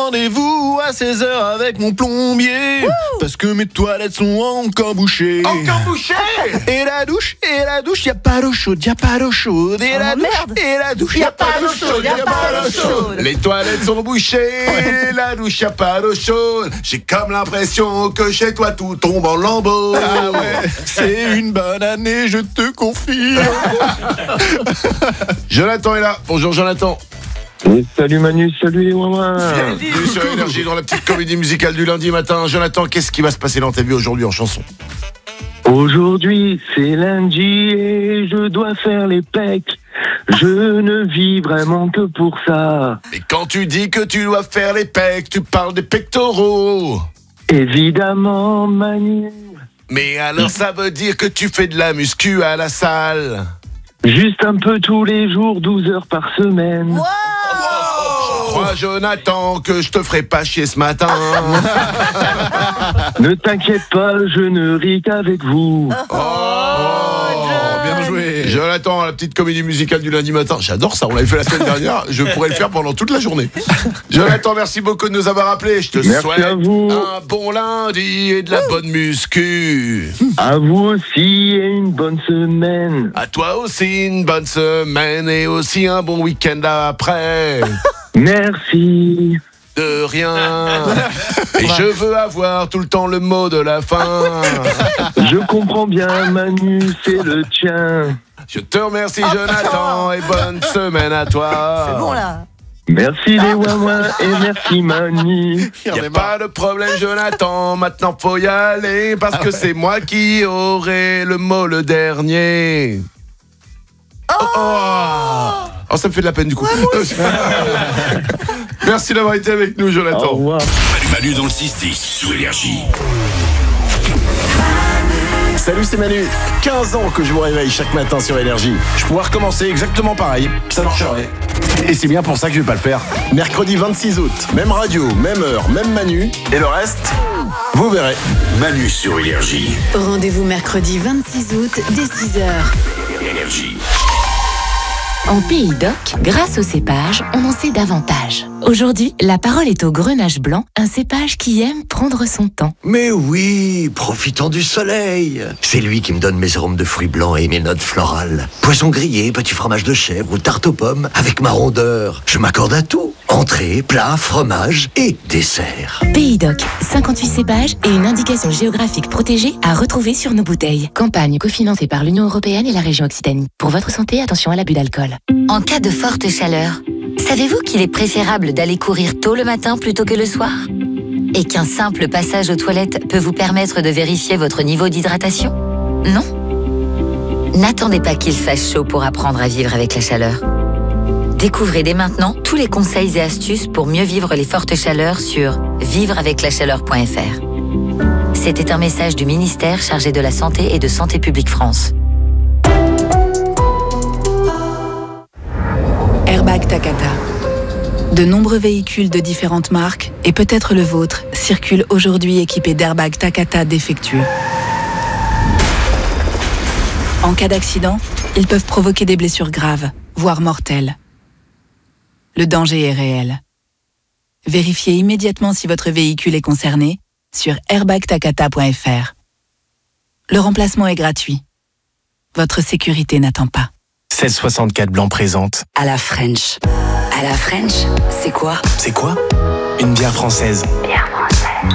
rendez-vous à 16h avec mon plombier. Parce que mes toilettes sont encore bouchées. Encore bouché. Et la douche, y a pas d'eau chaude, y a pas d'eau chaude. Et la douche, y a pas d'eau chaude, y a pas d'eau chaude. Les toilettes sont bouchées, la douche, y a pas d'eau chaude. J'ai comme l'impression que chez toi tout tombe en lambeaux. Ah ouais, c'est une bonne année, je te confie. Jonathan est là. Bonjour Jonathan. Et salut Manu, salut les Wawa. Bienvenue sur Énergie dans la petite comédie musicale du lundi matin. Jonathan, qu'est-ce qui va se passer dans ta vie aujourd'hui en chanson? Aujourd'hui c'est lundi et je dois faire les pecs. Je ne vis vraiment que pour ça. Et quand tu dis que tu dois faire les pecs, tu parles des pectoraux. Évidemment Manu. Mais alors ça veut dire que tu fais de la muscu à la salle? Juste un peu tous les jours, 12 heures par semaine. Crois Jonathan que je te ferai pas chier ce matin. Ne t'inquiète pas, je ne ris qu'avec vous. Bien joué. Jonathan, la petite comédie musicale du lundi matin. J'adore ça, on l'avait fait la semaine dernière. Je pourrais le faire pendant toute la journée. Jonathan, merci beaucoup de nous avoir appelés. Je te souhaite à vous. un bon lundi et de la bonne muscu. À vous aussi et une bonne semaine. À toi aussi une bonne semaine et aussi un bon week-end après. Merci. De rien. Et je veux avoir tout le temps le mot de la fin. Je comprends bien Manu, c'est le tien. Je te remercie Jonathan et bonne semaine à toi. C'est bon là. Merci les Wawa et merci Manu. Y a pas de problème Jonathan, maintenant faut y aller parce que c'est moi qui aurai le mot le dernier. Oh, ça me fait de la peine du coup. Merci d'avoir été avec nous Jonathan. Au revoir. Manu dans le 6-10 sur Énergie. Salut, c'est Manu. 15 ans que je vous réveille chaque matin sur Énergie. Je pourrais recommencer exactement pareil. Ça marcherait. Et c'est bien pour ça que je vais pas le faire. Mercredi 26 août, même radio, même heure, même Manu. Et le reste, vous verrez. Manu sur Énergie. Rendez-vous mercredi 26 août dès 6h. Énergie. En Pays d'Oc, grâce au cépage, on en sait davantage. Aujourd'hui, la parole est au Grenache blanc, un cépage qui aime prendre son temps. Mais oui, profitant du soleil. C'est lui qui me donne mes arômes de fruits blancs et mes notes florales. Poisson grillé, petit fromage de chèvre ou tarte aux pommes avec ma rondeur. Je m'accorde à tout. Entrée, plat, fromage et dessert. Pays d'Oc, 58 cépages et une indication géographique protégée à retrouver sur nos bouteilles. Campagne cofinancée par l'Union européenne et la région Occitanie. Pour votre santé, attention à l'abus d'alcool. En cas de forte chaleur, savez-vous qu'il est préférable d'aller courir tôt le matin plutôt que le soir? Et qu'un simple passage aux toilettes peut vous permettre de vérifier votre niveau d'hydratation? Non? N'attendez pas qu'il fasse chaud pour apprendre à vivre avec la chaleur. Découvrez dès maintenant tous les conseils et astuces pour mieux vivre les fortes chaleurs sur vivreaveclachaleur.fr. C'était un message du ministère chargé de la Santé et de Santé publique France. Airbag Takata. De nombreux véhicules de différentes marques, et peut-être le vôtre, circulent aujourd'hui équipés d'airbags Takata défectueux. En cas d'accident, ils peuvent provoquer des blessures graves, voire mortelles. Le danger est réel. Vérifiez immédiatement si votre véhicule est concerné sur airbagtakata.fr. Le remplacement est gratuit. Votre sécurité n'attend pas. 1664 Blanc présente. À la French. À la French, c'est quoi? C'est quoi? Une bière française. Bière